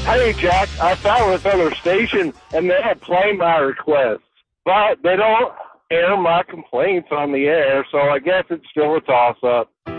Hey, Jack, I found this other station, and they have played my requests, but they don't air my complaints on the air, so I guess it's still a toss-up.